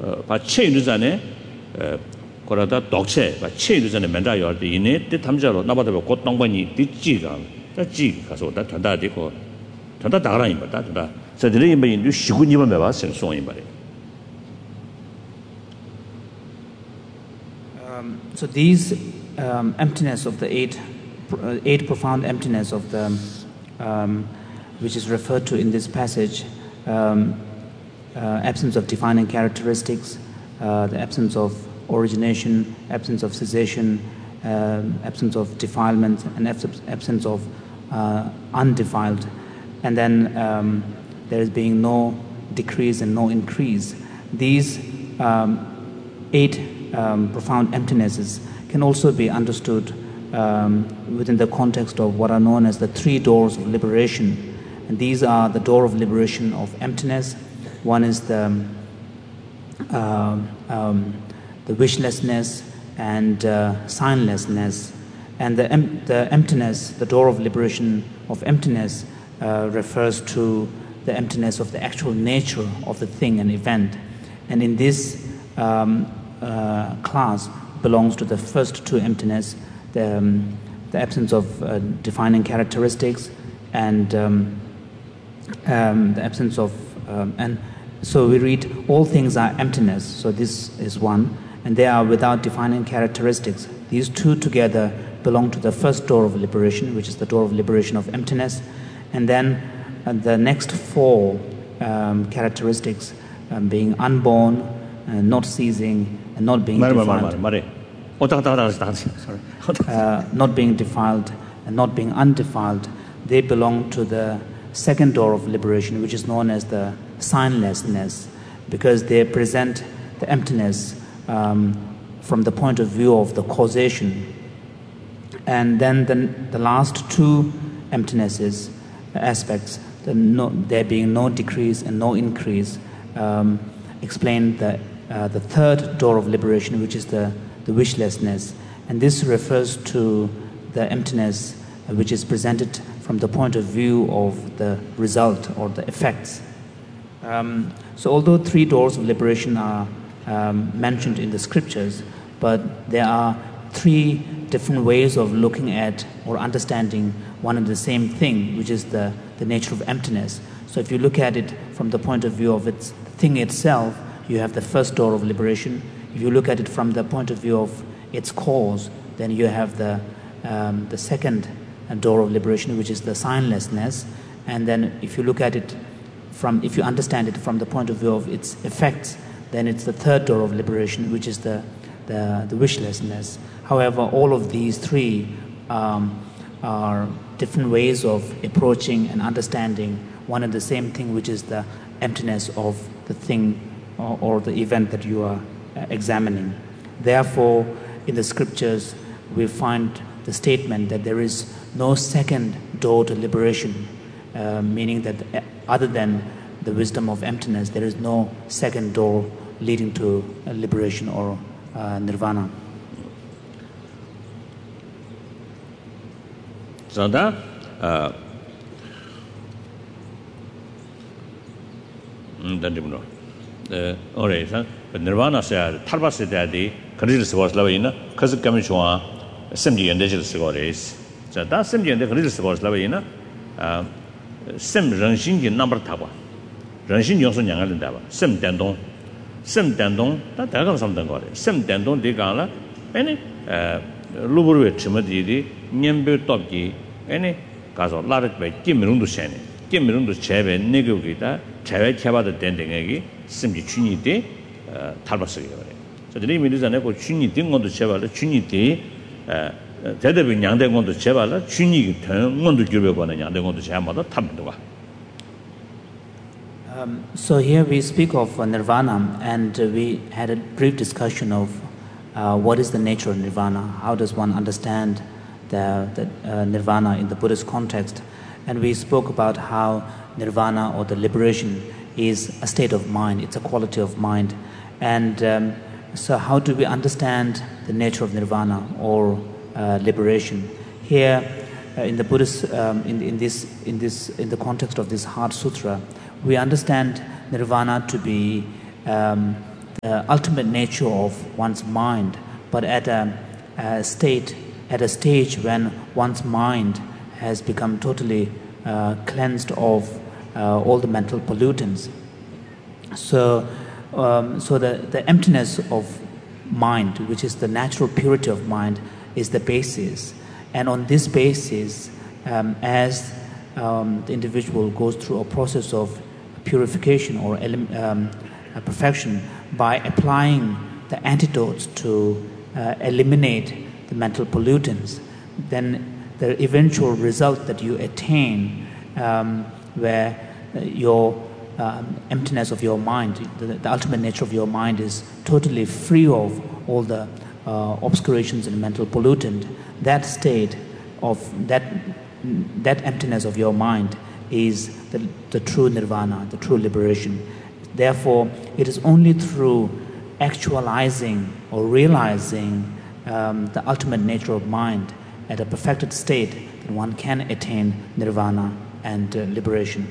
바체 유전에 거라다 독체 바체 유전에 맨다요 이네 때 탐자로 나바다 곧 동반이 뒤지가 지 가서 다 단다 되고 단다 다라인 바다 단다 저들이 뭐 시군이만 매봐 생송이 말이에요. So these emptiness of the eight profound emptiness of the which is referred to in this passage, absence of defining characteristics, the absence of origination, absence of cessation, absence of defilement, and absence of undefiled, and then there is being no decrease and no increase. These eight profound emptinesses can also be understood within the context of what are known as the three doors of liberation. And these are the door of liberation of emptiness. One is the wishlessness and signlessness. And the emptiness, the door of liberation of emptiness, refers to the emptiness of the actual nature of the thing and event. And in this class belongs to the first two emptiness, the absence of defining characteristics and the absence of and so we read all things are emptiness. So this is one, and they are without defining characteristics. These two together belong to the first door of liberation, which is the door of liberation of emptiness. And then the next four characteristics, being unborn, not ceasing, and not being defiled, not being defiled and not being undefiled, they belong to the second door of liberation, which is known as the signlessness, because they present the emptiness from the point of view of the causation. And then the last two emptinesses, aspects, there being no decrease and no increase, explain the third door of liberation, which is the wishlessness. And this refers to the emptiness which is presented from the point of view of the result or the effects. So although three doors of liberation are mentioned in the scriptures, but there are three different ways of looking at or understanding one and the same thing, which is the nature of emptiness. So if you look at it from the point of view of its thing itself, you have the first door of liberation. If you look at it from the point of view of its cause, then you have the second door of liberation, which is the signlessness. And then if you look at it if you understand it from the point of view of its effects, then it's the third door of liberation, which is the wishlessness. However, all of these three are different ways of approaching and understanding one and the same thing, which is the emptiness of the thing or the event that you are examining. Therefore, in the scriptures, we find the statement that there is no second door to liberation, meaning that other than the wisdom of emptiness, there is no second door leading to liberation or nirvana. So that nirvana say tarbas daddy credits was lavina because commission simply and digital scores. So that simply and the credits was lavina sim ranging number taba. Ranging Yosun Yang Dava, Sim Dandong, that I got something got it. Sim Dandong de Gala, any Luburu Chimadi, Nyembu Topki, any Gazo Larit by Kim Rundu Shani, Kim Rundu Cheve, Negugita, Cheve Chava the Dending, Simji Chuni de Tabasari. So the name is an echo Chuni thing on the Chevala, Chuni de Tedabin Yang on the Chevala, Chuni turn on the Jubana Yang on the Chamada Tabdua. So here we speak of nirvana, and we had a brief discussion of what is the nature of nirvana, how does one understand the nirvana in the Buddhist context, and we spoke about how nirvana or the liberation is a state of mind, it's a quality of mind, and so how do we understand the nature of nirvana or liberation? Here in the Buddhist in the context of this Heart Sutra, we understand nirvana to be the ultimate nature of one's mind, but at a stage when one's mind has become totally cleansed of all the mental pollutants. So the emptiness of mind, which is the natural purity of mind, is the basis. And on this basis, as the individual goes through a process of purification or perfection by applying the antidotes to eliminate the mental pollutants, then the eventual result that you attain, where your emptiness of your mind, the ultimate nature of your mind is totally free of all the obscurations and mental pollutant, that state of that emptiness of your mind is the true nirvana, the true liberation. Therefore, it is only through actualizing or realizing the ultimate nature of mind at a perfected state that one can attain nirvana and liberation.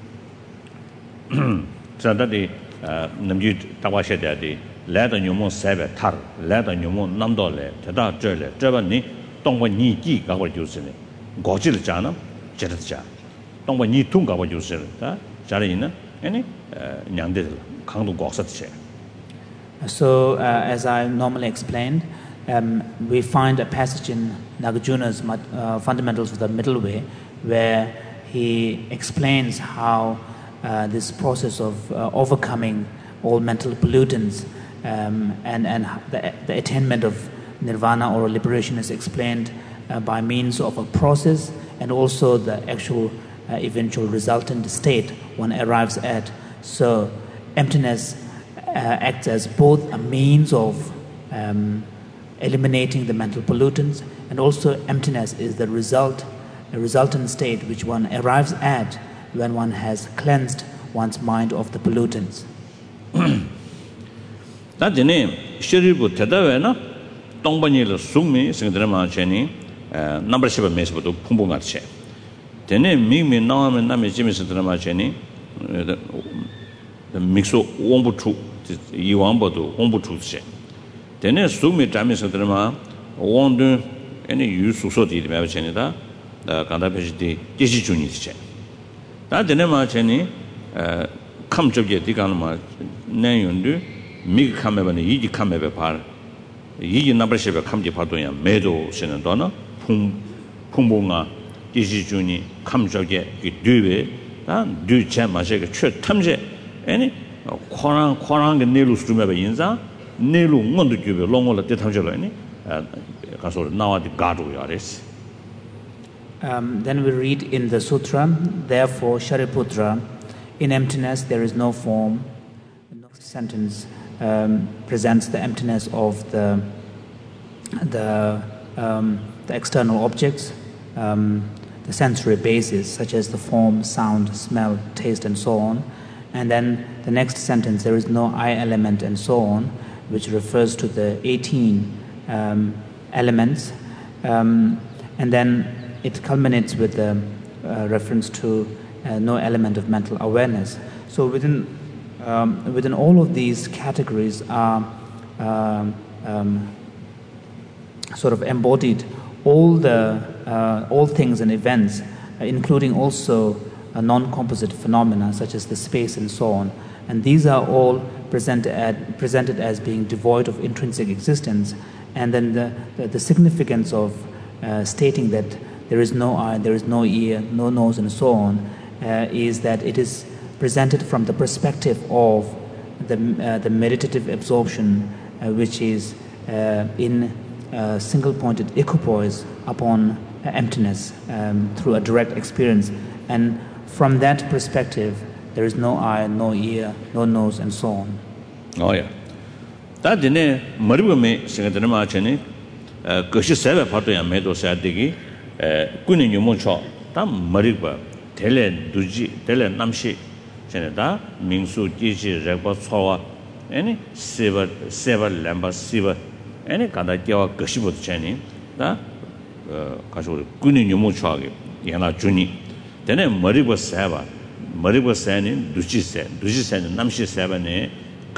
So that the namju tawashe de la da nyumo sabe tar la da nyumo namdo le tada zhe zhe ni dongwa ni ji ga wo jiu ne go ji le jia ne jie de jia dongwa ni tung ga wo jiu shi da jia le ne any nyang de kang du go sa de. So as I normally explained, we find a passage in Nagarjuna's Fundamentals of the Middle Way where he explains how this process of overcoming all mental pollutants and the attainment of nirvana or liberation is explained by means of a process and also the actual eventual resultant state one arrives at. So emptiness acts as both a means of eliminating the mental pollutants, and also emptiness is the resultant state which one arrives at when one has cleansed one's mind of the pollutants. That the name Shiribu Tadavena, Tongbani Sumi, Singdrama Cheni, number 7 Mess to Pumbungache. The name Mimi Nam and Nami Jimmy Sindrama Cheni, the Mixo Wombutu, Yuambo to Wombutu. The name Sumi Tami Sindrama, won't any use to sort it, Mavachenida, the Kandapesti, Juni. That the name Cheni come to get the Ganama Nayundu, Mig Kamebani, Yiji Kamebe Par, Yiji Nabrasheva Kamji Patoya, Meadow Senadona, Pumbunga, Jiji Juni, Kamjoge, Dube, and Du Chamashek, Church Tamje, any Korang and Nelu Stumeba Yinza, Nelu Mondu Longola de Tamjolani, now at the Gadu Yaris. Then we read in the sutra, therefore, Shariputra, in emptiness there is no form. The next sentence presents the emptiness of the external objects, the sensory bases such as the form, sound, smell, taste, and so on. And then the next sentence, there is no I element and so on, which refers to the 18 elements. And then it culminates with the reference to no element of mental awareness. So within all of these categories are sort of embodied all things and events, including also non-composite phenomena such as the space and so on. And these are all presented as being devoid of intrinsic existence. And then the significance of stating that there is no eye, there is no ear, no nose, and so on, is that it is presented from the perspective of the meditative absorption, which is in single-pointed equipoise upon emptiness through a direct experience. And from that perspective, there is no eye, no ear, no nose, and so on. Oh, yeah. That dine Maribame Singatanama Cheni, Kushi Seva Patoya Medo Sadigi, Kunin Yumoncho, Tam Mariba, Tele Duji, Tele Namshi, Senata, Mingsu, Jiji, Reba Soa, any Seva Lamba Siva, any Kadakiwa Kashibu Cheni, that Kashu Kunin Yumoncho, Yana Juni. Then Mariba Seva, Mariba Sani, Duji Sen, Namshi Seva,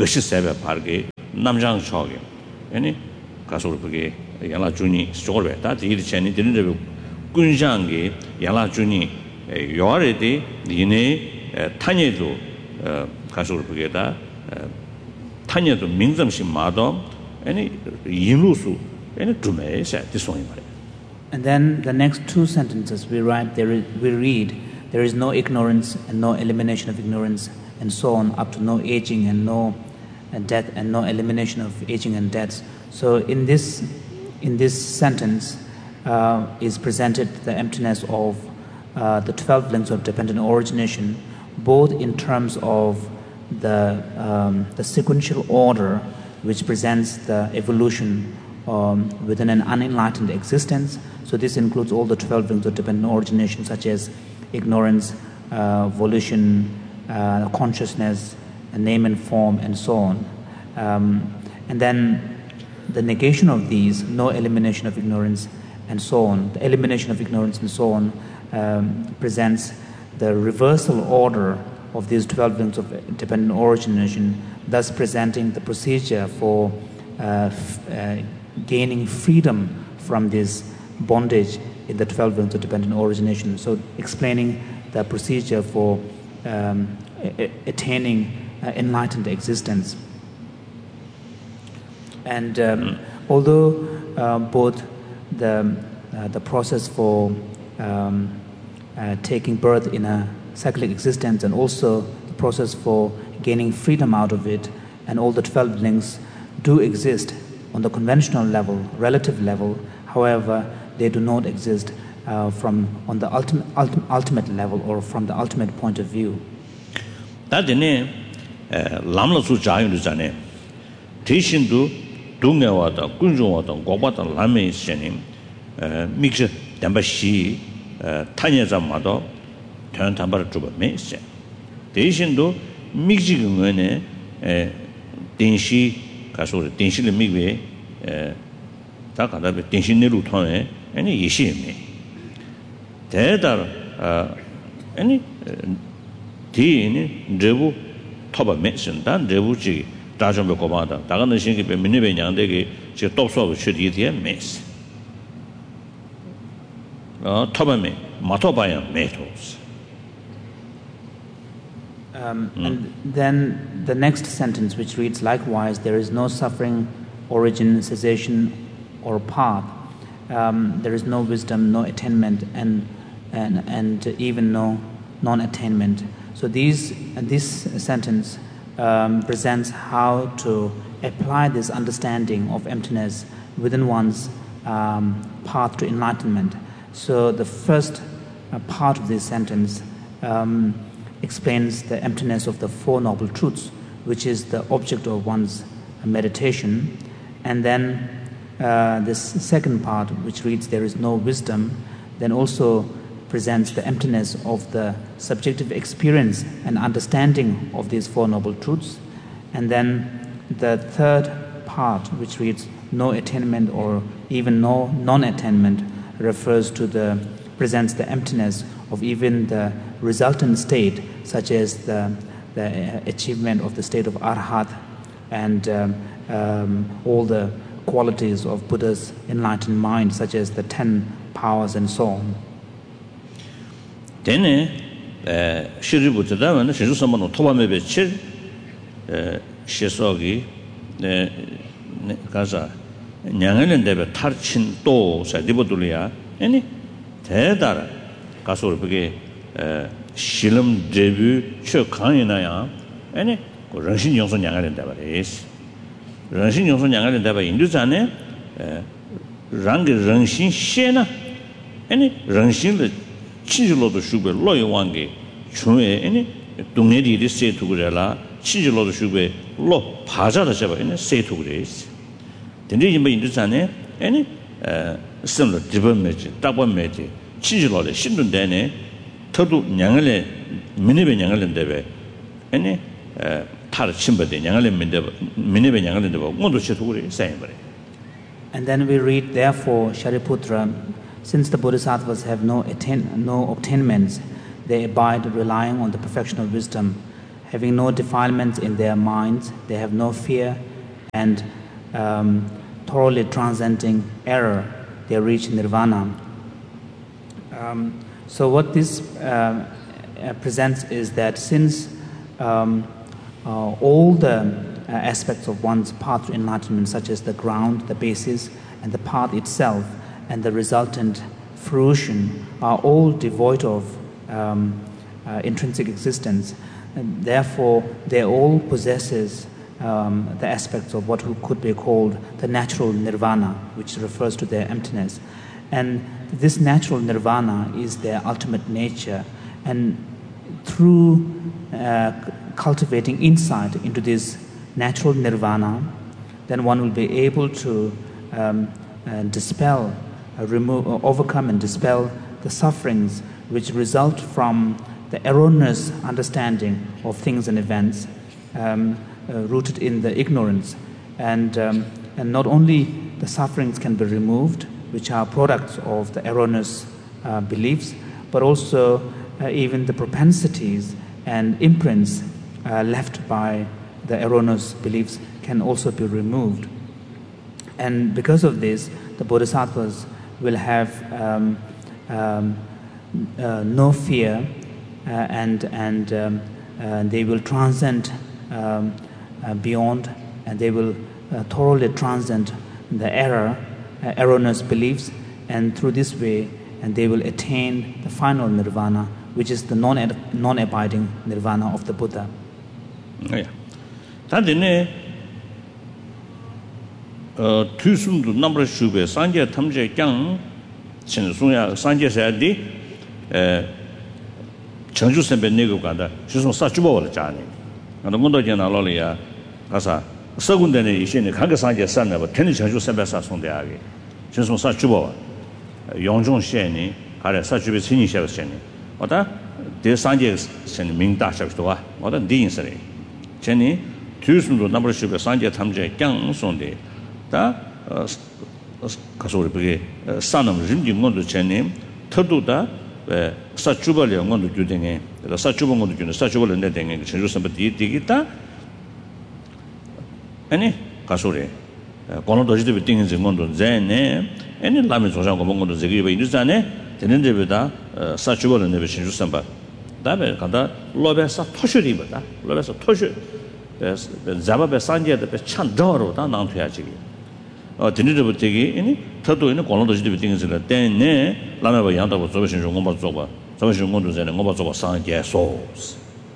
gashi sebe parge namjang choge yani kasur page yala juni storbe ta di cheni din de kunjang ge yala juni yore de yine tanyedo kasur page da tanyedo minzamshi mado any yinusu any dume sa disoni mare. And then the next two sentences we read, there is no ignorance and no elimination of ignorance, and so on, up to no aging and no death and no elimination of aging and death. So in this sentence is presented the emptiness of the 12 links of dependent origination, both in terms of the sequential order which presents the evolution within an unenlightened existence. So this includes all the 12 rings of dependent origination, such as ignorance, volition, consciousness, name and form, and so on. And then the negation of these, no elimination of ignorance, and so on. The elimination of ignorance and so on presents the reversal order of these 12 rings of dependent origination, thus presenting the procedure for gaining freedom from this bondage in the 12 rings of dependent origination. So explaining the procedure for attaining enlightened existence. And although both the process for taking birth in a cyclic existence and also the process for gaining freedom out of it, and all the 12 links do exist on the conventional level, relative level. However, they do not exist on the ultimate level or from the ultimate point of view. That lamla su jayun jane tishindu dunga da kunjwa da goba da lame shenim mix damba shi tanya zamado tan tambar juba me se tishindu mix ngene denshi kaso denshi le migwe ta kada be denshi ne lu thone ani yishi me 대달 아니 디니 레부 토바 메신다 레부지 다좀be 고마다 다가는 신기 be 민네베 냥데게 제 똑소고 쉬디디에 메스 토바메 마토바야 메토스. And then the next sentence, which reads, likewise, there is no suffering, origin, cessation, or path. There is no wisdom, no attainment, and even no non-attainment. So this sentence presents how to apply this understanding of emptiness within one's path to enlightenment. So the first part of this sentence explains the emptiness of the Four Noble Truths, which is the object of one's meditation. And then this second part, which reads, there is no wisdom, then also presents the emptiness of the subjective experience and understanding of these Four Noble Truths. And then the third part, which reads, no attainment or even no non-attainment, presents the emptiness of even the resultant state, such as the achievement of the state of Arhat and all the qualities of Buddha's enlightened mind, such as the 10 powers and so on. Then, Shiribu Tadam and Shizusamano Tobame Chir Shisogi Gaza Nyangan Debe Tarchin Do Sadibodulia, any Tedara Kasur Pige Shilam debut Chokanaya, any Ranshin Yonson Yangan Deba is Ranshin Yonson Yangan Deba Induzane Rang Ranshin Shena, any Ranshin the Chijolo the Sugar, Loy Wangi, Chue, any Dunedi say to Gurella, Chijolo the Sugar, Lo Paza the Sheba, and say to Grace. The name in Induzane, any similar Dibba Meji, Daba Meji, Chijolo the Shindun Dene, Todu Yangale, Minibe Yangalan Debe, any Tar Chimba de Yangalan Minibe Yangalan Deba, Mondo Cheturi, same. And then we read, therefore, Shariputra, since the Bodhisattvas have no obtainments, they abide relying on the perfection of wisdom, having no defilements in their minds, they have no fear, and thoroughly transcending error, they reach nirvana. So what this presents is that since all the aspects of one's path to enlightenment, such as the ground, the basis, and the path itself, and the resultant fruition, are all devoid of intrinsic existence, and therefore they all possesses the aspects of what could be called the natural nirvana, which refers to their emptiness. And this natural nirvana is their ultimate nature, and through cultivating insight into this natural nirvana, then one will be able to overcome and dispel the sufferings which result from the erroneous understanding of things and events rooted in the ignorance. And not only the sufferings can be removed, which are products of the erroneous beliefs, but also even the propensities and imprints left by the erroneous beliefs can also be removed. And because of this, the bodhisattvas will have no fear, and they will transcend beyond, and they will thoroughly transcend the erroneous beliefs, and through this way, and they will attain the final nirvana, which is the non-abiding nirvana of the Buddha. Yeah. Tadine Tusum number Shube, Sanja Tamje Kyang, Chinsuya, Sanja Sadi, Chanju Sembe Negogada, she's on such a journey. And the Mundo Janalolia, Asa, Sagundani, Kanga Sanja Sana, but Tenny Chanju Sembesa on the Agi. She's on such a Yongjong Sheni, had such a Sini Sheni. What the Sanja send Ming Dasha, what a Dean Sari. Jenny, Tusum number Shube, Sanja Tamje Kyang Sunday. Da Kasori Sanam Rimdi Mondo Chenim, Toduda, Sachuba Mondo Juding, the Sachuba Mondo, Sachuba netting, Chinusabati, Digita. Any Kasori, Konodo things in Mondo Zene, any Lamis was Mondo Zegi, Zane, Tenendevida, Sachuba and Nevishin Samba. Dabe Kanda, Lobesa Toshuri, Lobesa Toshu, Zababe Sanja, the Chandoro, down to Yachi. Tinidable Tigi, any Tato in a Konodo things in the Den, Lama Yanda was always in Romazoba, Salvation Mondos and Mobazoba Sanja souls.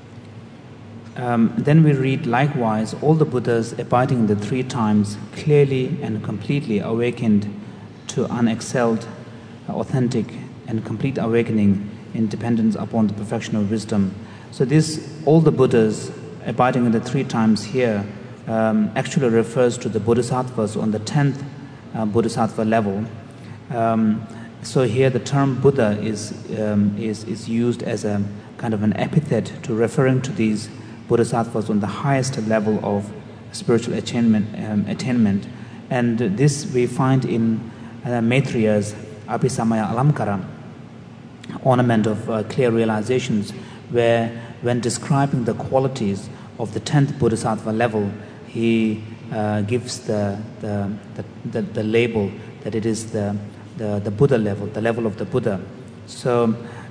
Then we read, likewise, all the Buddhas abiding in the 3 times clearly and completely awakened to unexcelled, authentic, and complete awakening in dependence upon the perfection of wisdom. So this, all the Buddhas abiding in the 3 times here, actually refers to the bodhisattvas on the 10th bodhisattva level. So here the term Buddha is used as a kind of an epithet to referring to these bodhisattvas on the highest level of spiritual attainment. And this we find in Maitriya's Abhisamaya Alamkara, ornament of clear realizations, where when describing the qualities of the 10th bodhisattva level, he gives the label that it is the Buddha level, the level of the Buddha. So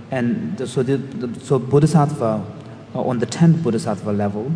bodhisattva on the 10th bodhisattva level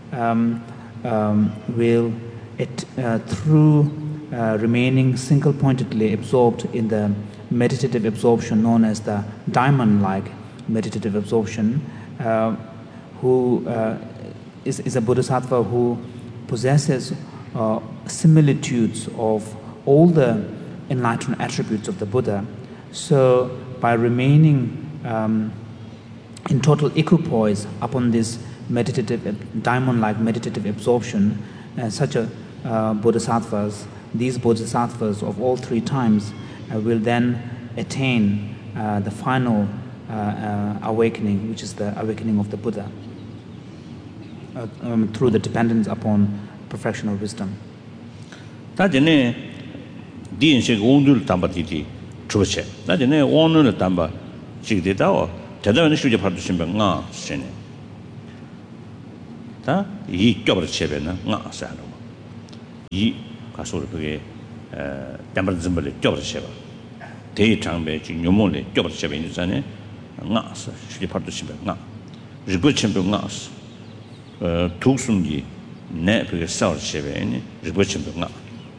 will through remaining single-pointedly absorbed in the meditative absorption known as the diamond-like meditative absorption, who is a bodhisattva who possesses similitudes of all the enlightened attributes of the Buddha. So by remaining in total equipoise upon this meditative, diamond-like meditative absorption, such a these bodhisattvas of all 3 times will then attain the final awakening, which is the awakening of the Buddha, through the dependence upon perfection of wisdom. Tajane Din Shig Wondul Tambatiti, Truche. Tajane Wonul Tamba, Chigdao, Tadavan Shuja Partushimba, Shene. 다 이 껴버 쳇베나 nga sa no 이 가서 그게 담발 좀벌 껴버 쳇바 대이 장배 지 요mol에 껴버 쳇베 있잖아요 nga sa 시리 파도 쳇베 nga 리고 쳇베 nga tuksungi ne 그게 싸울 쳇베니 리고 쳇베 nga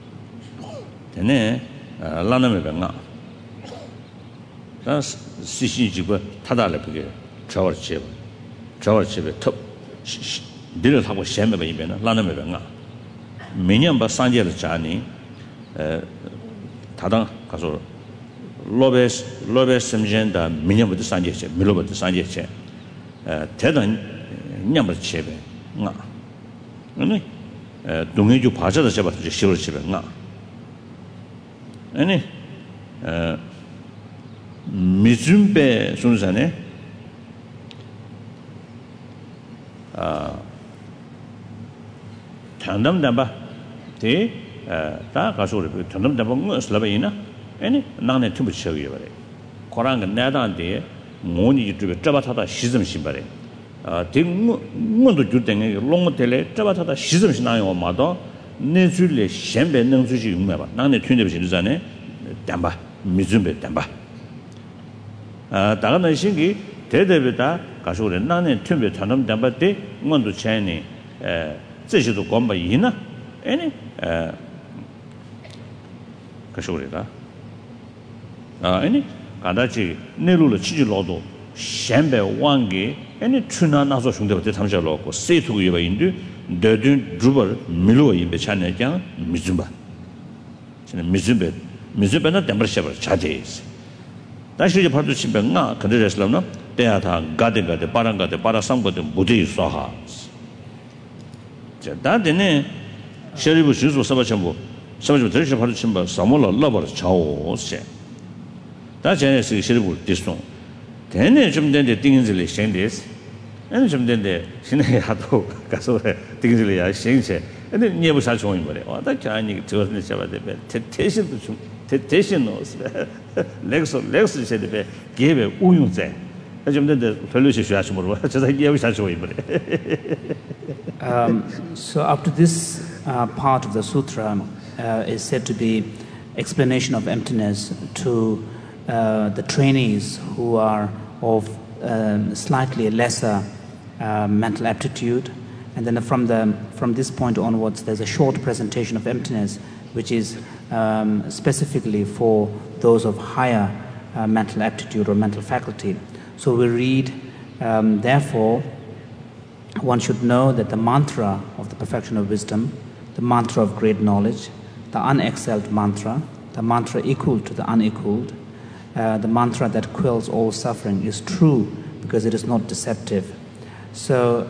되네 라나메베 nga 다 시시지고 타달래 그게 저월 쳇베 톱 들을 하고 셴메베 이베나 라나메베 nga 매년 바 산제를 자니 다당 가서 로베스 심젠다 매년부터 산제체 밀로부터 산제체 대단 냠을 쳬베 nga 아니 동해주 바자다 잡아서 시월 쳬베 nga 아니 미준베 순산에 tan담담바 대 다 가서 tan담담바 슬라바이나 아니 나네 tum부 쳐요 버래 고랑가 나다한테 모니 유튜브 잡아타다 시즘 신발에 대문도 줄땡에 롱모텔에 잡아타다 시즘 신나요 마도 내줄래 셴베 능수지 용매봐 나네 튠데 비지잖아요 담바 미준베 담바 다가는 신기 대대비다 가서 나네 튠베 tan담담바 때 문도 차이니 这些都光把赢呢，哎呢，可是我的，哎呢，刚才去内陆的积极劳动，300万个，哎呢，去那做兄弟们在他们家劳过，谁图个一百印度，得顿主播米路一百钱来讲，米准吧，现在米准那点不下边差点意思，但是就跑到去边啊，可能在什么呢？等下他嘎的，巴拉三个的不得说哈。 다데네 셔리부 주소 서바첨부 들으시 바로 침바 사모라 러버 차오세 다제네스 셔리부 디스톤 데네 좀 된데 띵인들이 생데스 아니 좀 된데 신의 하도 가서 띵인들이 야 생세 근데 니에부 살 좋은 거래 와다 자니 저는 잡아대 대신도 좀 대신 넣었어 렉스 세대 개베 우용제 좀 된데 별로시 쉬하시 모르고 저다 니에부 살 좋은 거래 So up to this part of the sutra is said to be explanation of emptiness to the trainees who are of slightly lesser mental aptitude, and then from this point onwards there's a short presentation of emptiness which is specifically for those of higher mental aptitude or mental faculty. So we read, therefore one should know that the mantra of the perfection of wisdom, the mantra of great knowledge, the unexcelled mantra, the mantra equal to the unequaled, the mantra that quells all suffering is true because it is not deceptive. So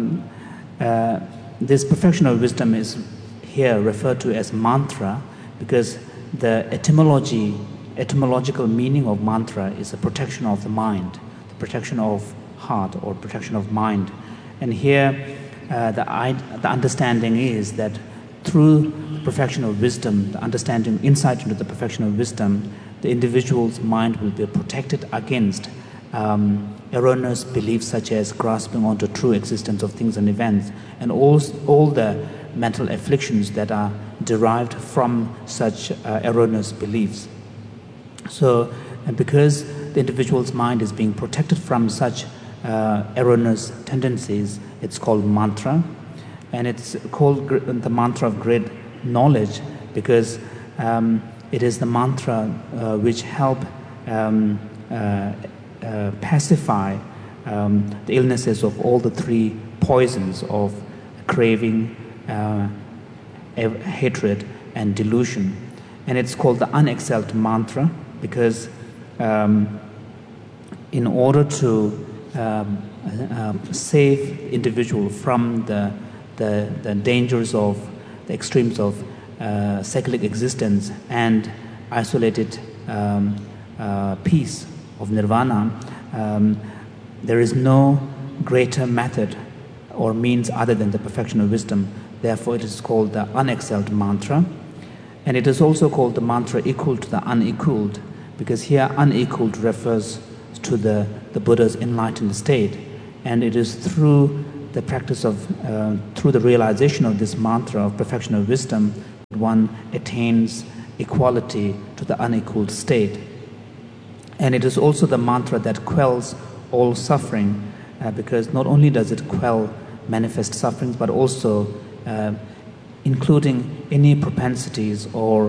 this perfection of wisdom is here referred to as mantra because the etymological meaning of mantra is the protection of the mind, the protection of heart or protection of mind. And here the understanding is that through the perfection of wisdom, the understanding, insight into the perfection of wisdom, the individual's mind will be protected against erroneous beliefs such as grasping onto true existence of things and events, and all the mental afflictions that are derived from such erroneous beliefs. So, and because the individual's mind is being protected from such erroneous tendencies, it's called mantra, and it's called the mantra of great knowledge because it is the mantra which help pacify the illnesses of all the three poisons of craving, hatred and delusion. And it's called the unexcelled mantra because in order to save individual from the dangers of the extremes of cyclic existence and isolated peace of nirvana, there is no greater method or means other than the perfection of wisdom. Therefore, it is called the unexcelled mantra, and it is also called the mantra equal to the unequaled, because here unequaled refers to the Buddha's enlightened state, and it is through the practice of, through the realization of this mantra of perfection of wisdom, one attains equality to the unequaled state. And it is also the mantra that quells all suffering, because not only does it quell manifest sufferings, but also including any propensities or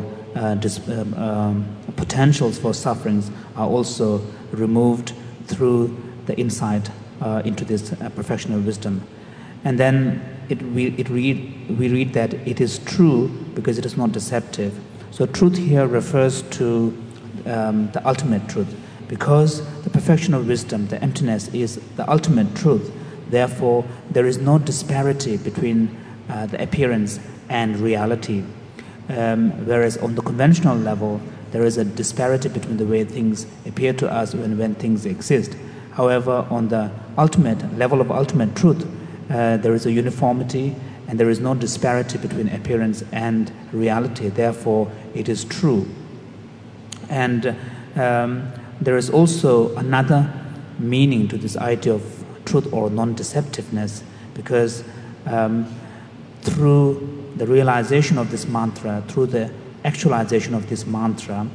potentials for sufferings are also removed through the insight into this perfection of wisdom. And then we read that it is true because it is not deceptive. So truth here refers to the ultimate truth. Because the perfection of wisdom, the emptiness, is the ultimate truth. Therefore, there is no disparity between the appearance and reality. Whereas on the conventional level, there is a disparity between the way things appear to us when things exist. However, on the ultimate level of ultimate truth, there is a uniformity and there is no disparity between appearance and reality. Therefore, it is true. And there is also another meaning to this idea of truth or non-deceptiveness, because through the realization of this mantra, through the actualization of this mantra,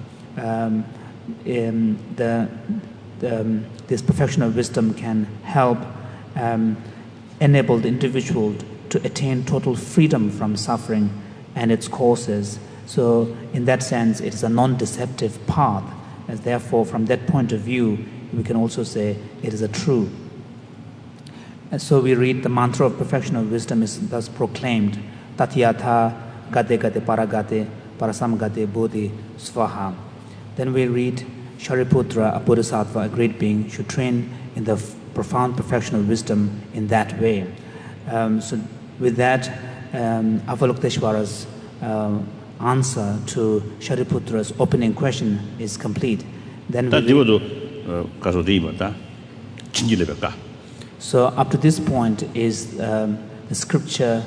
this perfection of wisdom can help enable the individual to attain total freedom from suffering and its causes. So in that sense, it is a non-deceptive path. And therefore, from that point of view, we can also say it is a true. And so we read the mantra of perfection of wisdom is thus proclaimed, Tatyatha Gate Gate Paragate Parasam Gate Bodhi Svaha. Then we read Shariputra, a bodhisattva, a great being, should train in the profound perfection of wisdom in that way. So with that, Avalokiteshvara's answer to Shariputra's opening question is complete. Then we so up to this point is the scripture,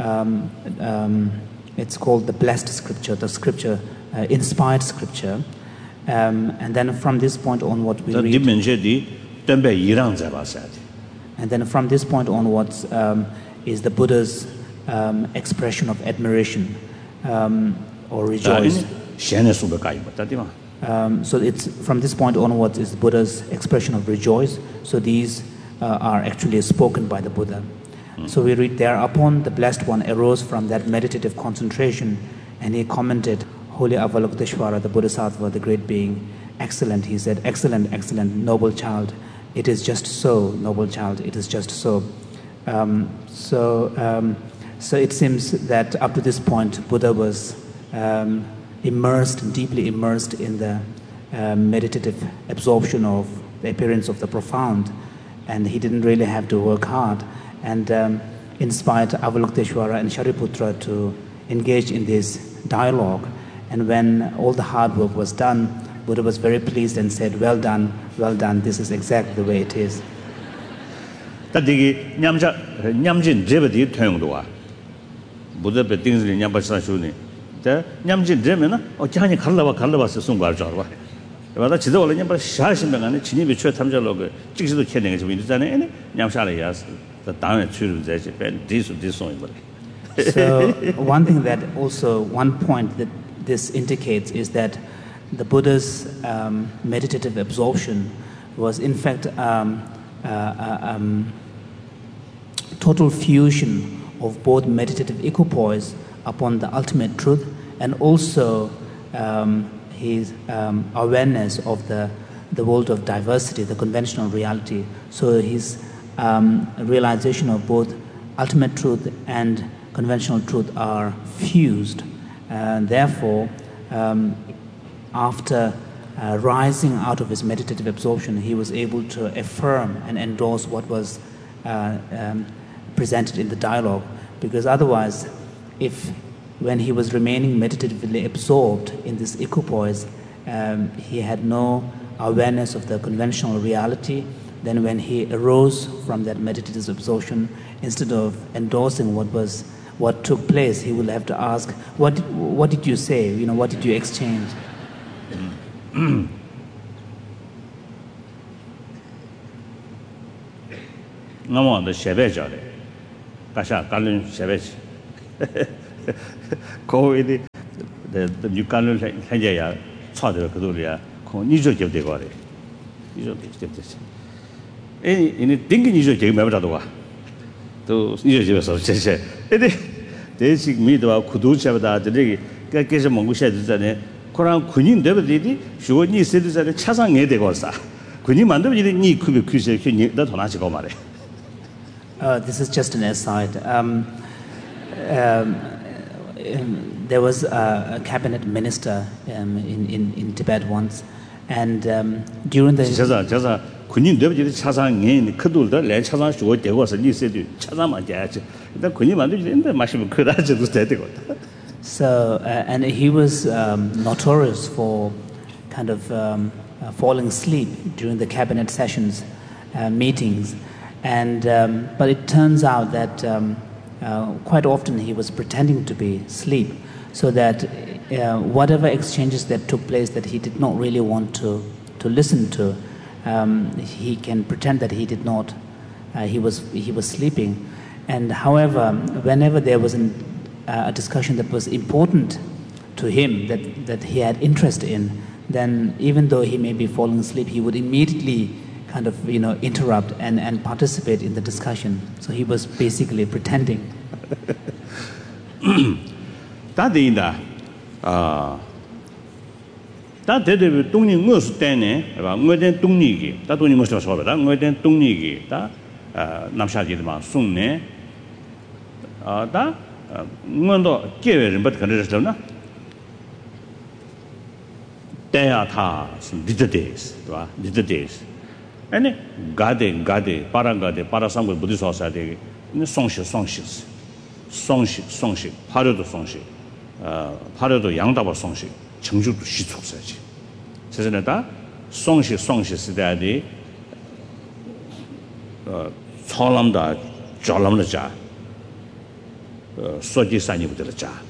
it's called the blessed scripture, the scripture, inspired scripture. And then from this point onward we read, and then from this point onwards is the Buddha's expression of admiration or rejoice. So it's from this point onwards is the Buddha's expression of rejoice. So these are actually spoken by the Buddha. So we read, thereupon the blessed one arose from that meditative concentration, and he commented, Holy Avalokiteshvara, the Bodhisattva, the great being, excellent, he said, excellent, excellent, noble child. It is just so, noble child, it is just so. So it seems that up to this point, Buddha was deeply immersed in the meditative absorption of the appearance of the profound, and he didn't really have to work hard, and inspired Avalokiteshvara and Shariputra to engage in this dialogue. And when all the hard work was done, Buddha was very pleased and said, well done, this is exactly the way it is. Buddha be things in Nyambasa Shuni. The Nyamjin Demina, or Jani Kalava Sumbar Jarva. But that's all in Yamba Shashim and Chini Tamjaloga, Chisu Kenning is with any Nyamshalias, the town at Churu, this song. So, one thing that also, one point that this indicates is that the Buddha's meditative absorption was in fact total fusion of both meditative equipoise upon the ultimate truth and also his awareness of the world of diversity, the conventional reality. So his realization of both ultimate truth and conventional truth are fused. And therefore, after rising out of his meditative absorption, he was able to affirm and endorse what was presented in the dialogue, because otherwise, if when he was remaining meditatively absorbed in this equipoise, he had no awareness of the conventional reality, then when he arose from that meditative absorption, instead of endorsing what took place, he will have to ask, what did you say? What did you exchange? Ngamo the Shebe Jare. Kasha, Kalun Savage. Go with the new Kalun Hajaya, Father Kadulia, Nijo Jev de Gore. In a thinking you should take Mavadua. To Nijo of Cheshe. They seek me to our Kuducha, the day, Kakes Mongusha, Koran Kunin Devil, she would need citizens at Chasang Edegosa. Kunin Mando didn't need Kubi Kushi, that Honachiko Mare. This is just an aside. There was a cabinet minister in Tibet once, and during the Kunin Devil Chasang in Kadulda, let Chasang show there was a new city, Chasama Judge, the Kunin Mando in the Mashim Kuraja to stay. So, and he was notorious for kind of falling asleep during the cabinet sessions, meetings. And but it turns out that quite often he was pretending to be asleep, so that whatever exchanges that took place that he did not really want to listen to, he can pretend that he did not. He was sleeping, and however, whenever there was a discussion that was important to him, that he had interest in, then even though he may be falling asleep, he would immediately kind of interrupt and participate in the discussion. So he was basically pretending. That in that the Tony Mus Dane about Muden Tunigi, that only most of us over that Muden Tunigi, that Namshadi Sunne, that Mundo Kevin, but Canada. They are some little days, little days. And Gade, Paragade, Parasam Buddhist Society, in the Songship, Parado Songship, Parado Yangdaba Songship, Chengju to Shitsu Search. Says that Songship, Daddy, Tolamda, Jolamja, Soji Sani with the Jar.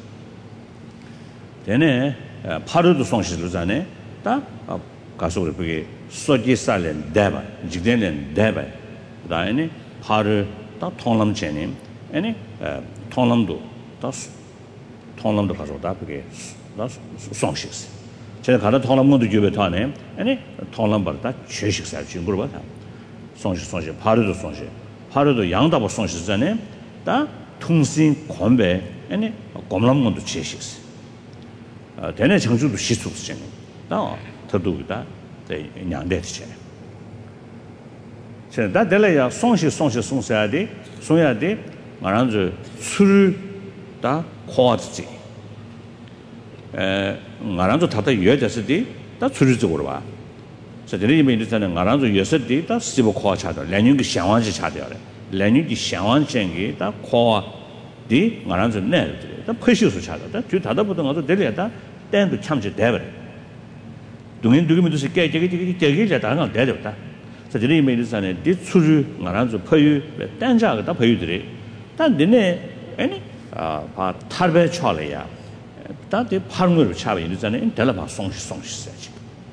Then Parado Songship Luzane, that Gaso Soji Silent Deba, Jigden Deba, Diane, Paru, that Tonlam Chenim, any Tonlamdo, that's Tonlam the Casodapke, that's Songshis. Chelakada Tonlam to Jubetane, any Tonlam Barta, Cheshik Sachi Gurbata, Songshis, Paru the Songship, Paru the Yangdaba Songshis, that Tungsin Kombe, any Gomlam to Cheshis. Then I change to Shitsu. Now, to do that. In young death chair. So that delay of Songshadi, around the Suru da Quadzi. Around the Tata Yudacity, that's Suru. So the name is around the Yosati, that's Sibo Quachada, Lenin Shawanji Chadder, Lenin Shawan Chengi, that Qua di around the net, the precious Chadder, that you Tata put another delay, then to change the devil. Doing to say, get that I'm not dead of that. So the name is an edit through around the Payu, Danja, the Payu. That the any Tarbe Chalia, that the Parmur Chavi is an intelligent song search.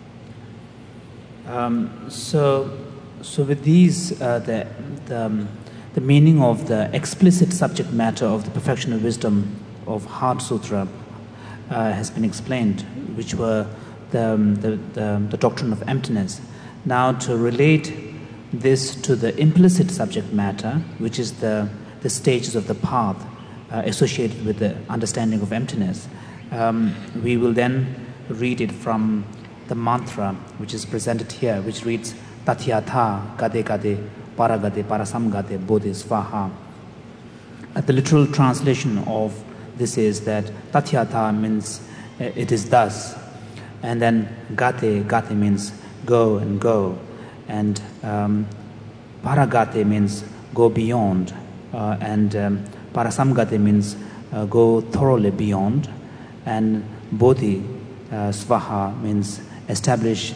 So with these, the meaning of the explicit subject matter of the perfection of wisdom of Heart Sutra has been explained, which were the doctrine of emptiness. Now, to relate this to the implicit subject matter, which is the stages of the path associated with the understanding of emptiness, we will then read it from the mantra which is presented here, which reads Tatyatha Gade Gade Paragade Parasam Gade Bodhi Svaha. The literal translation of this is that Tatyatha means it is thus. And then gate means go and go, and paragate means go beyond, and parasamgate means go thoroughly beyond, and bodhi svaha means establish,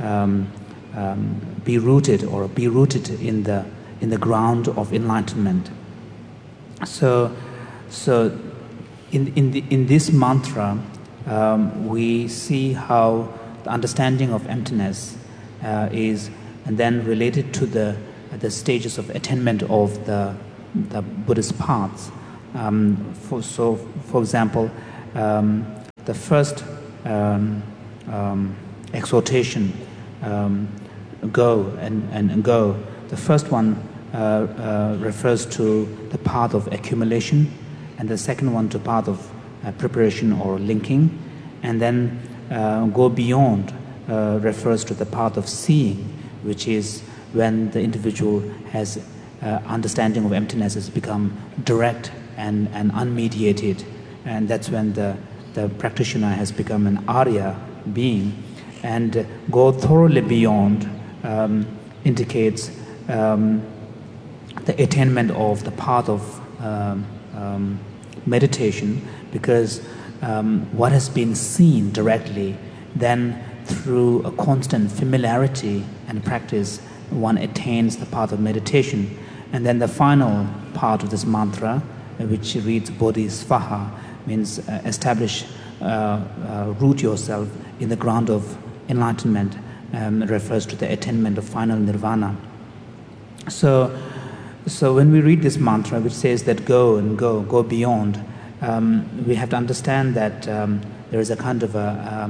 be rooted in the ground of enlightenment. So in this mantra, we see how the understanding of emptiness is, and then related to the stages of attainment of the Buddhist paths. For example, the first exhortation, go and go. The first one refers to the path of accumulation, and the second one to path of preparation or linking, and then go beyond refers to the path of seeing, which is when the individual has understanding of emptiness has become direct and unmediated, and that's when the practitioner has become an Arya being. And go thoroughly beyond indicates the attainment of the path of meditation, because what has been seen directly, then through a constant familiarity and practice, one attains the path of meditation. And then the final part of this mantra, which reads Bodhisvaha, means establish, root yourself in the ground of enlightenment, refers to the attainment of final nirvana. So when we read this mantra, which says that go and go beyond, we have to understand that there is a kind of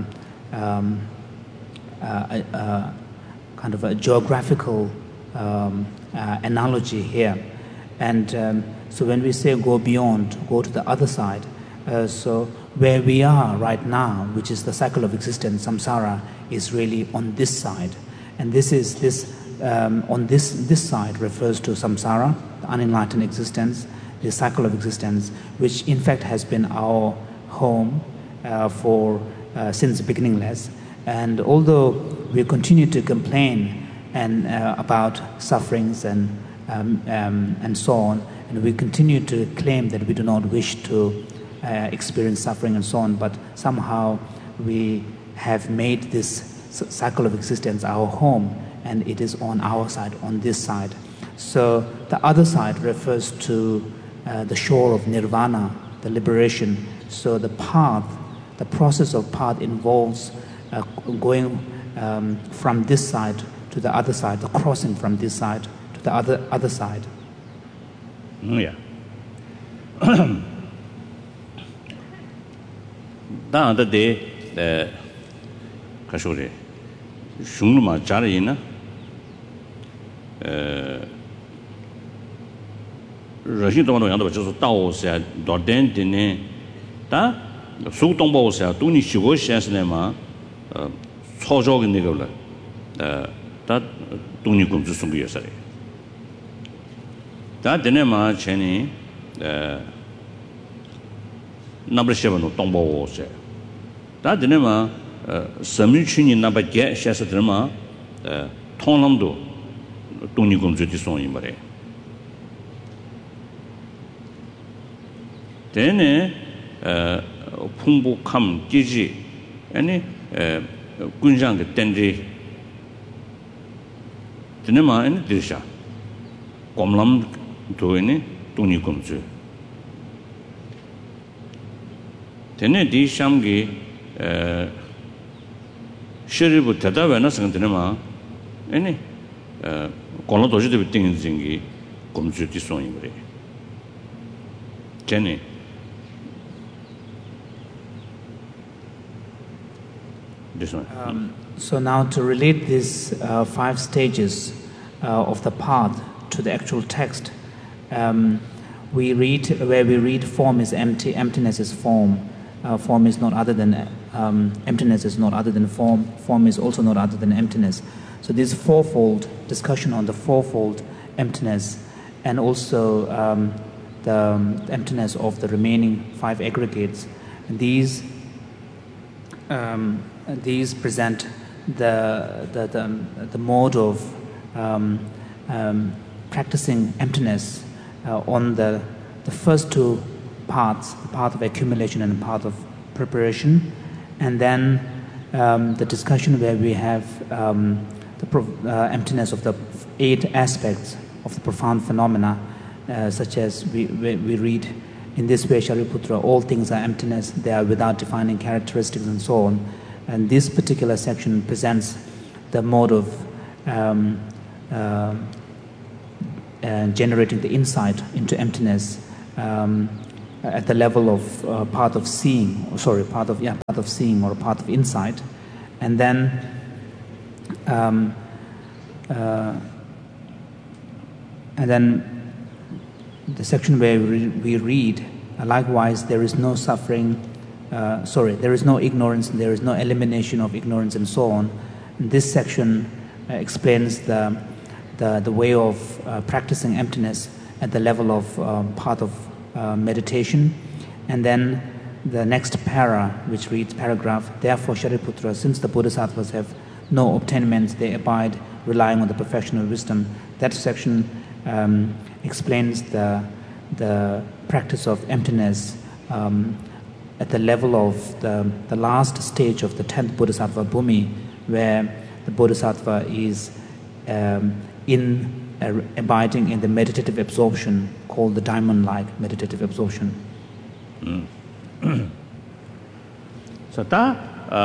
a geographical analogy here. And so when we say go beyond, go to the other side, so where we are right now, which is the cycle of existence, samsara, is really on this side. And this on this side refers to samsara, the unenlightened existence, the cycle of existence, which in fact has been our home since beginningless. And although we continue to complain about sufferings and so on, and we continue to claim that we do not wish to experience suffering and so on, but somehow we have made this cycle of existence our home, and it is on our side, on this side. So the other side refers to the shore of nirvana, the liberation. So the process of path involves going from this side to the other side, the crossing from this side to the other side. Yeah. That day, Kashore, Shunuma Charina, Rashidon and the Tao said, Dorden Dine, that so Tombo said, Tuni Shigo Shaslema, Chojog Nigola, that Tuni comes to some yesterday. That Dinema Chenny, number 7 of Tombo said. That Dinema, Samichini number get Shasatrema, Tonamdo, Tuni comes to son in Mare. Then Pumbo come Gigi, any Gunjang Tendri, Dinema and Disha, Comlam to any Tuni comes to. Then di Shamgi Sheribu Tadavana Santanema, any Colotoji de Tingingi comes to this one. Jenny. This one. So now to relate these 5 stages of the path to the actual text, we read form is empty, emptiness is form. Form is not other than emptiness is not other than form. Form is also not other than emptiness. So this fourfold discussion on the fourfold emptiness, and also the emptiness of the remaining 5 aggregates. These present the mode of practicing emptiness on the first 2 paths, the path of accumulation and the path of preparation, and then the discussion where we have the emptiness of the 8 aspects of the profound phenomena, such as we read in this way, Shariputra, all things are emptiness, they are without defining characteristics and so on. And this particular section presents the mode of generating the insight into emptiness at the level of path of seeing, path of seeing or path of insight, and then the section where we read, likewise, there is no suffering. There is no ignorance, there is no elimination of ignorance, and so on. And this section explains the way of practicing emptiness at the level of path of meditation. And then the next which reads paragraph, therefore Shariputra, since the Bodhisattvas have no obtainments, they abide relying on the perfection of wisdom. That section explains the practice of emptiness at the level of the last stage of the 10th Bodhisattva Bhumi, where the Bodhisattva is abiding in the meditative absorption called the diamond-like meditative absorption. So that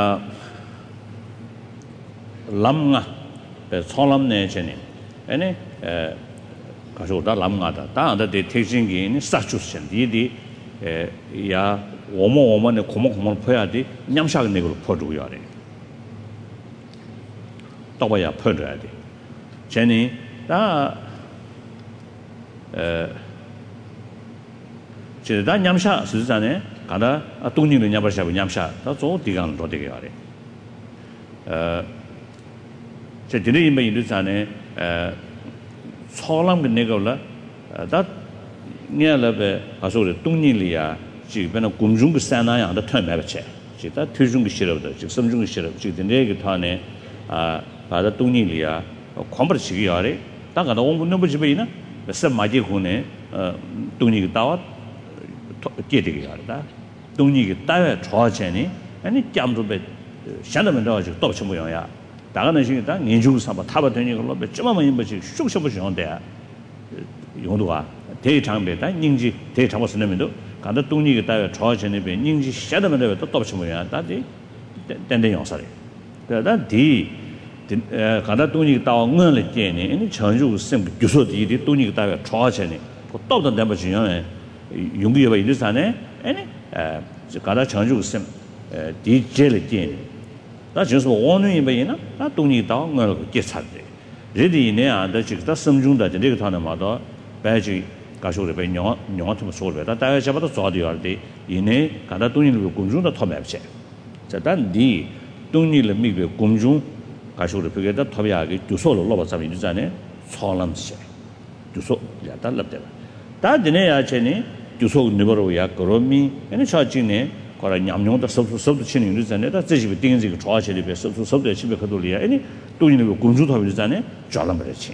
lamga solam ne chene ene kaso da lamga da de teaching in sachusen di ya 오모 네 고모 퍼야지 냠샤가 내고 퍼줘야 돼. 떠봐야 퍼줘야 돼. 쟤니 다 제가 냠샤 수잖아요. 가다 동님을 냠버샤고 냠샤 더 디간 더 되게 하래. 제 뒤에 있는 인도산에 소람 그 내가라 다 냐라베 가서 동님이야 지금 공중 그 산나야 더 털매버체 지다 퇴중 그 싫어도 지금 섬중 그 싫어 지금 내게 타네 바다 동님이야 컴버치기 하래 다가다 온분 넘버 집에 있나 몇 마지 후네 동님이 따와 깨되게 하다 동님이 따에 좋아지니 아니 짬도베 샹다면 더 지금 또 뭐야 다가는 시기다 년중 삼바 타바 되는 걸로 몇점만 임버지 슉슉 보시는데 용도가 대장배다 닝지 대장버스 내면도 간다 동리가 따에 좋아지는 배 닝지 샹다면 또 뭐야 다지 땡땡 용사래 그러다 디 간다 동리가 따와 응을 깨니 아니 전주 sem 교소들이 동리가 따에 좋아지니 또도 내가 중요해 용기가 있는 산에 아니 간다 전주 sem 디젤 깨니 나就是오는 이베이나 나 동리 따와 응을 깨차대 레디네 안다 지금 섬중다这个他呢嘛到白去가서를 배 영어처럼 소를 다 다가 잡아도 좋아도 할때 이내 가다 돈이를 공중도 터매지 자단디 돈이를 미베 공중 가서를 배게다 터배하게 두소로 넣어서 이잖아요 소람시 두소 야다 납대 다 되네야 전에 두소 네버로야 그러미 아니 차진네 거라 냠용도 섭도 치는 이잖아요 다 제집에 띵지 그 좋아하시는 배 섭도 집에 가도리야 아니 돈이를 공중 터배잖아요 잘람버지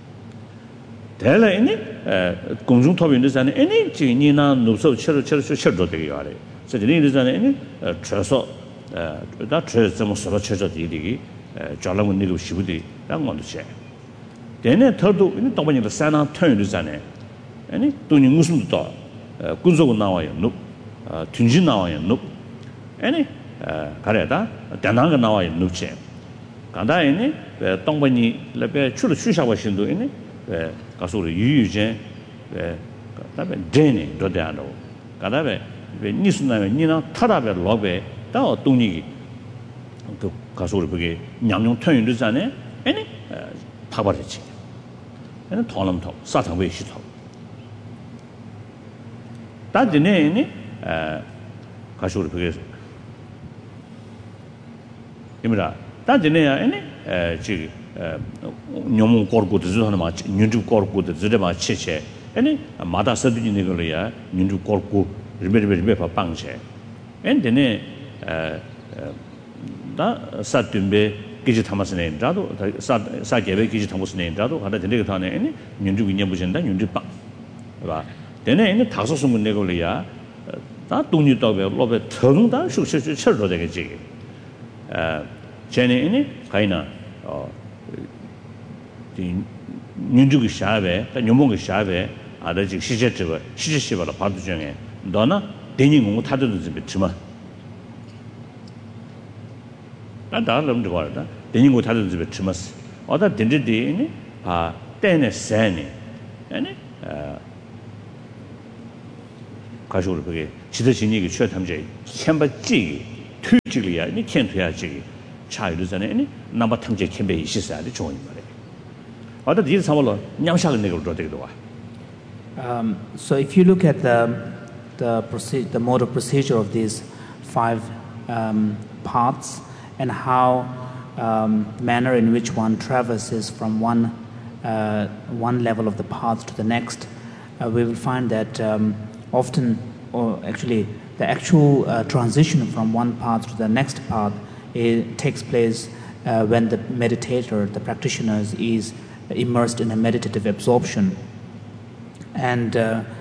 대래니 공중 터빈데잖아요. 애니 지니나 노서 철도 되게 하래. 저들이잖아요. 쳐서 다 쳐서 서로 쳐져들이 잘라면 내고 싶으디 랑 건도체. 대내 더도 이 또번에 산나 턴이잖아요. 아니 돈이 무슨 또 군소고 나와요. 눕 tun지 나와요. 눕 아니 가래다 대나가 나와요. 눕체. 간다에니 동번이 레베 출을 취샤고 신도 있네. 가서 유유제 그다음에 데네 도대하노 그다음에 니스나에 니나 타다베 로베 다 동리기 그 가서 그게 냠용 턴이잖아요 아니 파버리지 아니 돈럼토 사탕베 시토 다드네니 가서 그게 이미라 다드네야 아니 지금 뇽몬 거르고도 저는 막 뉴주 거르고도 저래 막 치체 아니 마다 서두지는 걸이야 뉴주 거르고 리베리베 방체 엔데네 다 사튼베 기지 담았으네 라도 사게베 기지 담았으네 라도 하다 되게 타네 아니 뉴주 위년 보신다 뉴주 방 봐 되네 이제 다섯 숨은 내 걸이야 다 돈이 더베 로베 텅다 슉슉슉 쳐도 되겠지 쟤네 가이나 윤주기 샤베 녀몽기 샤베 아다지 시제트가 시제시바라 바도 중에 너나 대닝공 타도도 좀 있지만 난 다른 거 말다 대닝공 타도도 좀 있지만 어다 딘디디니 아 때네 세니 아니 가쇼를 그게 지도진이 그 탐제 캠바지 투지리야 니 켄투야지 차이도 전에 아니 남바 탐제 캠베 있어야 돼 좋은 말이야. 어디 이 상황로 냠샤는 내가 또 되기도 와. So if you look at the mode of procedure of these 5 paths and how manner in which one traverses from one level of the path to the next, we will find that often, or actually, the actual transition from one path to the next path takes place when the meditator, the practitioner, is immersed in a meditative absorption. And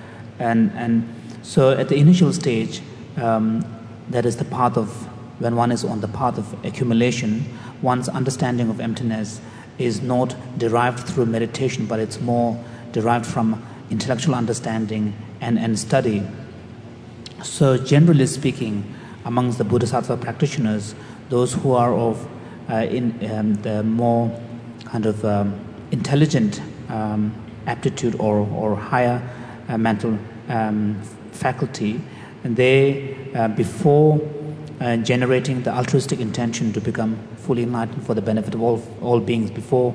so at the initial stage, that is the path of, when one is on the path of accumulation, one's understanding of emptiness is not derived through meditation, but it's more derived from intellectual understanding and study. So generally speaking, amongst the Bodhisattva practitioners, those who are of the more kind of intelligent aptitude or higher mental faculty, and they before generating the altruistic intention to become fully enlightened for the benefit of all beings, before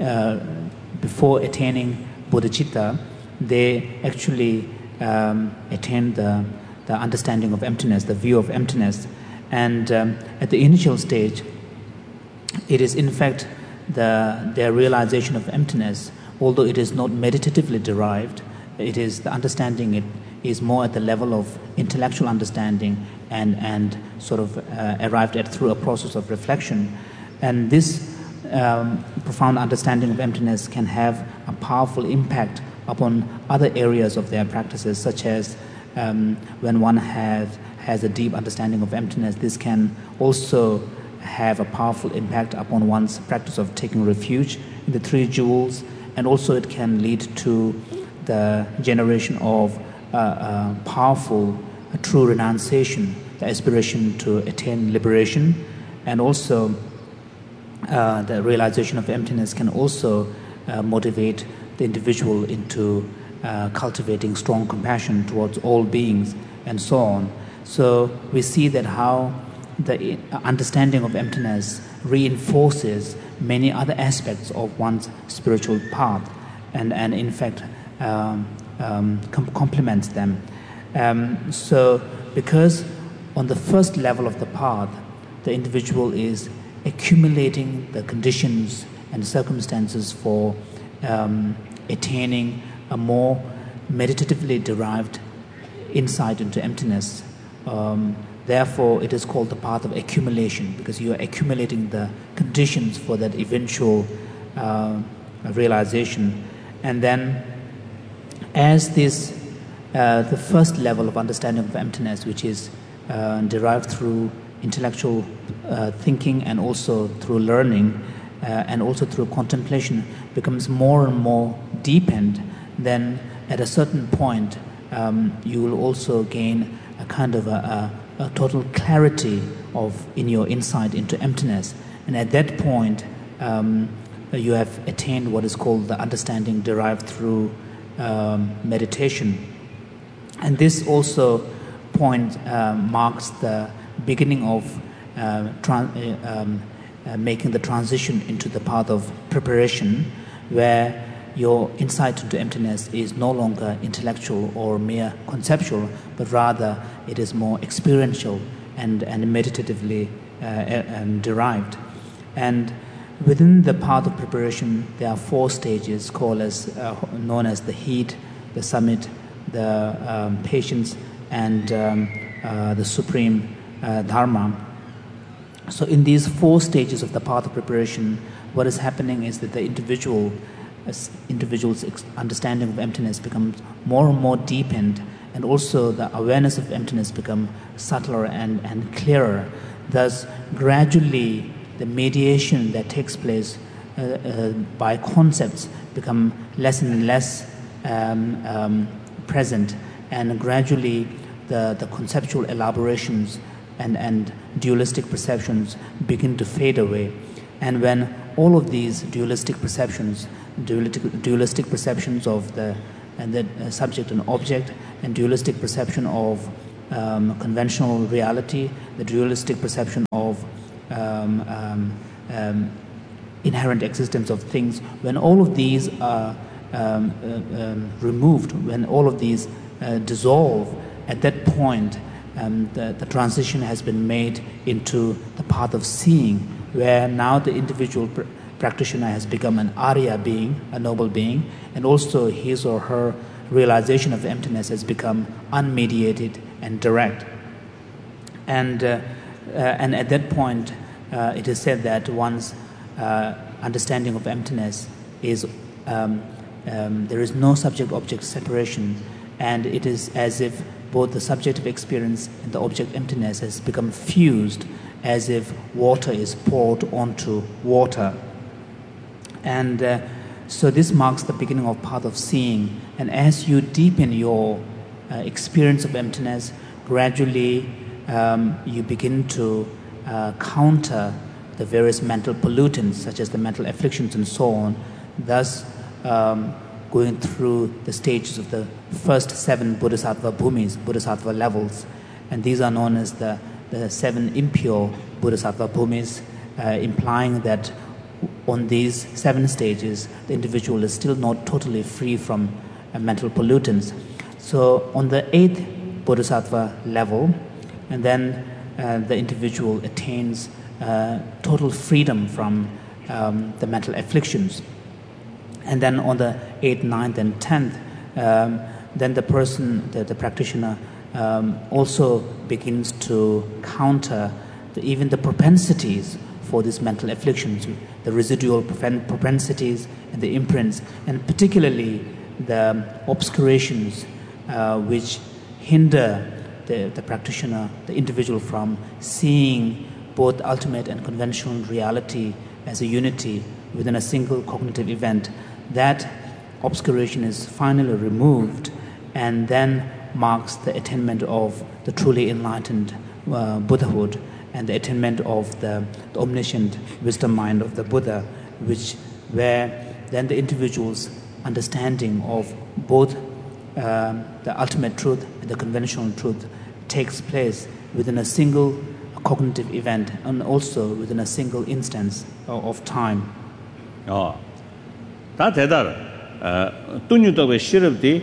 attaining bodhicitta, they actually attain the understanding of emptiness, the view of emptiness. And at the initial stage, it is in fact their realization of emptiness, although it is not meditatively derived, it is the understanding, it is more at the level of intellectual understanding and sort of arrived at through a process of reflection. And this profound understanding of emptiness can have a powerful impact upon other areas of their practices, such as when one has a deep understanding of emptiness, this can also have a powerful impact upon one's practice of taking refuge in the 3 jewels, and also it can lead to the generation of powerful true renunciation, the aspiration to attain liberation, and also the realization of emptiness can also motivate the individual into cultivating strong compassion towards all beings and so on. So we see that how the understanding of emptiness reinforces many other aspects of one's spiritual path and in fact complements them. So because on the first level of the path, the individual is accumulating the conditions and circumstances for attaining a more meditatively derived insight into emptiness. Therefore, it is called the path of accumulation, because you are accumulating the conditions for that eventual realization. And then, as this, the first level of understanding of emptiness, which is derived through intellectual thinking and also through learning and also through contemplation, becomes more and more deepened, then at a certain point you will also gain a kind of a total clarity in your insight into emptiness. And at that point you have attained what is called the understanding derived through meditation. And this also point marks the beginning of making the transition into the path of preparation, where your insight into emptiness is no longer intellectual or mere conceptual, but rather it is more experiential and meditatively derived. And within the path of preparation, there are 4 stages known as the heat, the summit, the patience, and the supreme dharma. So in these 4 stages of the path of preparation, what is happening is that the individual's understanding of emptiness becomes more and more deepened, and also the awareness of emptiness becomes subtler and clearer. Thus, gradually, the mediation that takes place by concepts become less and less present, and gradually the conceptual elaborations and dualistic perceptions begin to fade away. And when all of these dualistic perceptions of the subject and object, and dualistic perception of conventional reality, the dualistic perception of inherent existence of things, when all of these are removed, when all of these dissolve, at that point the transition has been made into the path of seeing, where now the individual practitioner has become an Arya being, a noble being, and also his or her realization of emptiness has become unmediated and direct. And at that point, it is said that one's understanding of emptiness is there is no subject-object separation, and it is as if both the subjective experience and the object emptiness has become fused, as if water is poured onto water. And so this marks the beginning of path of seeing. And as you deepen your experience of emptiness, gradually you begin to counter the various mental pollutants, such as the mental afflictions and so on, thus going through the stages of the first 7 bodhisattva bhumis, bodhisattva levels. And these are known as the 7 impure bodhisattva bhumis, implying that on these 7 stages, the individual is still not totally free from mental pollutants. So on the 8th bodhisattva level, and then the individual attains total freedom from the mental afflictions. And then on the 8th, 9th, and 10th, then the person, the practitioner, also begins to counter even the propensities for these mental afflictions, the residual propensities and the imprints, and particularly the obscurations which hinder the practitioner, the individual, from seeing both ultimate and conventional reality as a unity within a single cognitive event. That obscuration is finally removed, and then marks the attainment of the truly enlightened Buddhahood and the attainment of the omniscient wisdom mind of the Buddha, where then the individual's understanding of both the ultimate truth and the conventional truth takes place within a single cognitive event, and also within a single instance of time. 다 대달 돈유도의 시럽디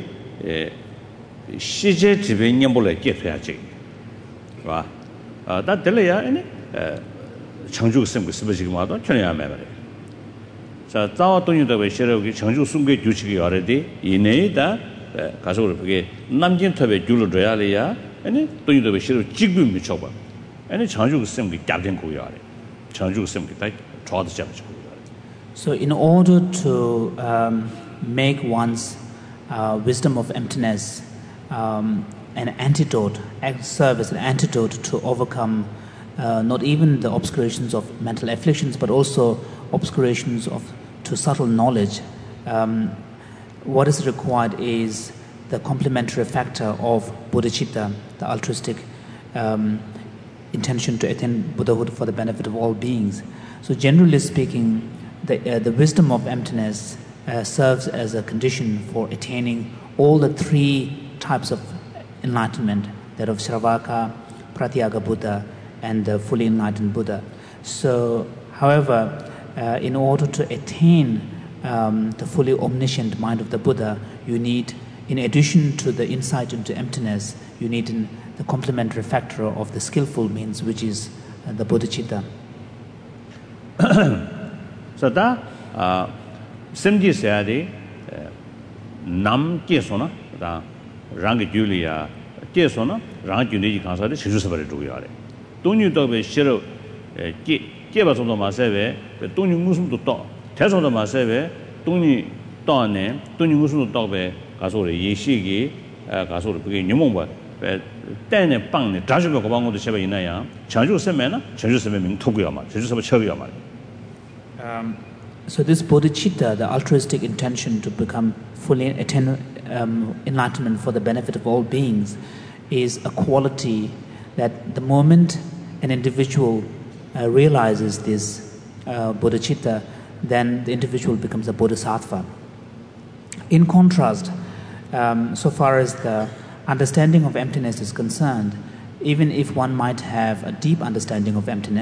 시제 지배념불에 깨야지. 봐. 다 들려야 아니 청주 승부 스베지고 와도 전혀 안 말해. 자, 자와 돈유도의 시럽이 청주 승부에 규칙이 알아디 이내다 가서를 그게 남진 탑에 줄을 줘야리야. 아니 돈유도의 시럽 지금 미쳐 봐. 아니 청주 승부 captain 고야. 청주 승부 다 좋아도 잡고. So in order to make one's wisdom of emptiness an antidote, serve as an antidote to overcome not even the obscurations of mental afflictions, but also obscurations to subtle knowledge, what is required is the complementary factor of bodhicitta, the altruistic intention to attain Buddhahood for the benefit of all beings. So generally speaking, the wisdom of emptiness serves as a condition for attaining all the 3 types of enlightenment, that of Shravaka, Pratyaga Buddha, and the fully enlightened Buddha. So, however, in order to attain the fully omniscient mind of the Buddha, you need, in addition to the insight into emptiness, you need the complementary factor of the skillful means, which is the bodhicitta. So that Simji said, Nam Kesona, Rangi Julia, Kesona, Rangi Kansa, Shisusabari Duyare. Don't you talk with Shiro, give us on the Maseve, but don't you Muslim to talk. Test on the Maseve, don't you Tone, don't you Muslim to talk with Kasori, Yeshigi, Kasori, Numumba, but then a pang, Tajuba Kabango to Sheba Inaya, Chanju Semena, Chanju Seming Tokuyama, Chanju Chaviyama. So this bodhicitta, the altruistic intention to become fully attain enlightenment for the benefit of all beings, is a quality that the moment an individual realizes this bodhicitta, then the individual becomes a bodhisattva. In contrast, so far as the understanding of emptiness is concerned, even if one might have a deep understanding of emptiness,